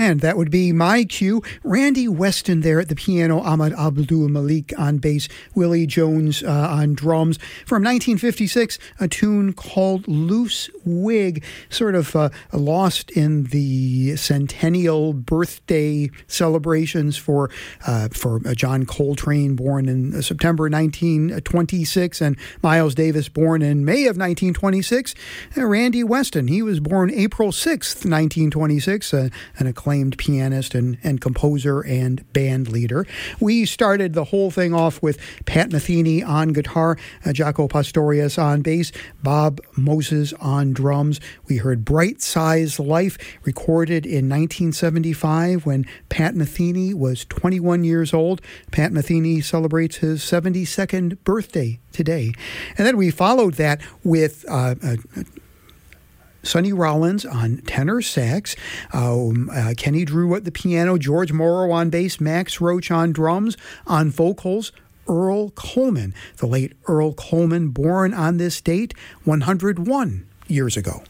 And that would be my cue. Randy Weston there at the piano, Ahmad Abdul Malik on bass, Willie Jones on drums. From 1956, a tune called Loose Wig, sort of lost in the centennial birthday celebrations for John Coltrane, born in September 1926, and Miles Davis, born in May of 1926. Randy Weston, he was born April 6th, 1926, an acclaimed pianist and composer and band leader. We started the whole thing off with Pat Metheny on guitar, Jaco Pastorius on bass, Bob Moses on drums. We heard Bright Size Life, recorded in 1975 when Pat Metheny was 21 years old. Pat Metheny celebrates his 72nd birthday today. And then we followed that with Sonny Rollins on tenor sax, Kenny Drew at the piano, George Morrow on bass, Max Roach on drums, on vocals, Earl Coleman, the late Earl Coleman, born on this date 101 years ago.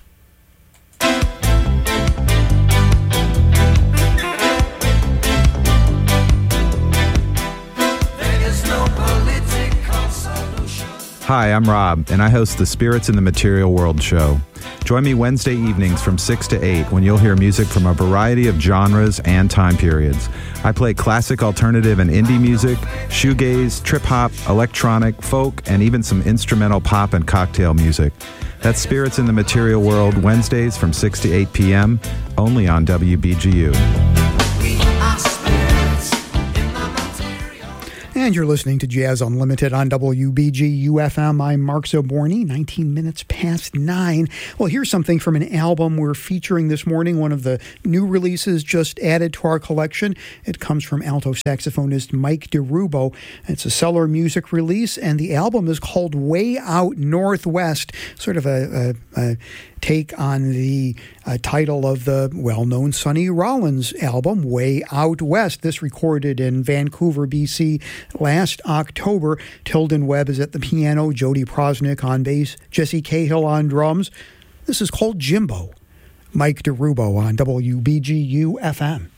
Hi, I'm Rob, and I host the Spirits in the Material World show. Join me Wednesday evenings from 6 to 8 when you'll hear music from a variety of genres and time periods. I play classic, alternative, and indie music, shoegaze, trip-hop, electronic, folk, and even some instrumental pop and cocktail music. That's Spirits in the Material World, Wednesdays from 6 to 8 p.m., only on WBGU. And you're listening to Jazz Unlimited on WBGU-FM. I'm Mark Zaborny, 19 minutes past 9. Well, here's something from an album we're featuring this morning, one of the new releases just added to our collection. It comes from alto saxophonist Mike DeRubo. It's a Cellar Music release, and the album is called Way Out Northwest, sort of a take on the title of the well-known Sonny Rollins album, Way Out West. This recorded in Vancouver, BC last October. Tilden Webb is at the piano, Jody Prosnick on bass, Jesse Cahill on drums. This is called Jimbo. Mike DeRubo on WBGU-FM.